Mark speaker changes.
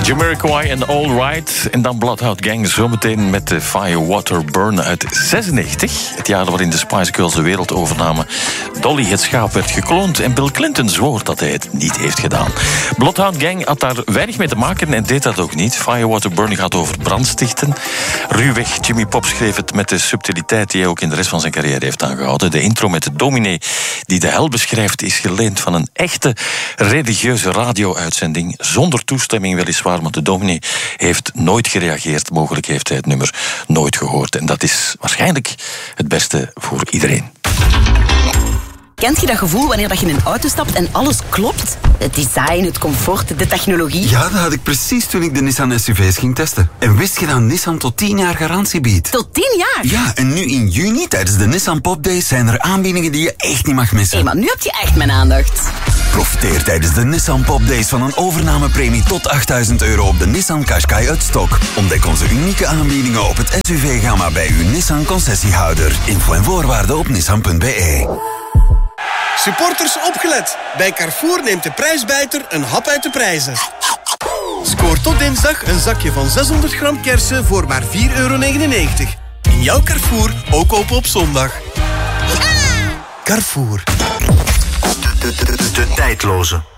Speaker 1: Jamiroquai en All Right. En dan Bloodhound Gang zometeen met de Fire Water Burn uit 96. Het jaar waarin de Spice Girls de wereld overnamen. Dolly het schaap werd gekloond en Bill Clinton zwoer dat hij het niet heeft gedaan. Bloodhound Gang had daar weinig mee te maken en deed dat ook niet. Fire Water Burn gaat over brandstichten. Ruwweg, Jimmy Pop schreef het met de subtiliteit die hij ook in de rest van zijn carrière heeft aangehouden. De intro met de dominee die de hel beschrijft is geleend van een echte religieuze radio-uitzending. Zonder toestemming weliswaar, want de dominee heeft nooit gereageerd. Mogelijk heeft hij het nummer nooit gehoord. En dat is waarschijnlijk het beste voor iedereen.
Speaker 2: Kent je dat gevoel wanneer je in een auto stapt en alles klopt? Het design, het comfort, de technologie.
Speaker 3: Ja, dat had ik precies toen ik de Nissan SUV's ging testen. En wist je dat Nissan tot 10 jaar garantie biedt?
Speaker 2: Tot 10 jaar?
Speaker 3: Ja, en nu in juni tijdens de Nissan Pop Days zijn er aanbiedingen die je echt niet mag missen.
Speaker 2: Hé, maar nu heb je echt mijn aandacht.
Speaker 3: Profiteer tijdens de Nissan Pop Days van een overnamepremie tot €8.000 op de Nissan Qashqai uit stok. Ontdek onze unieke aanbiedingen op het SUV-gamma bij uw Nissan concessiehouder. Info en voorwaarden op nissan.be.
Speaker 4: Supporters opgelet. Bij Carrefour neemt de prijsbijter een hap uit de prijzen. Scoor tot dinsdag een zakje van 600 gram kersen voor maar €4,99. In jouw Carrefour, ook open op zondag. Carrefour.
Speaker 5: De tijdloze.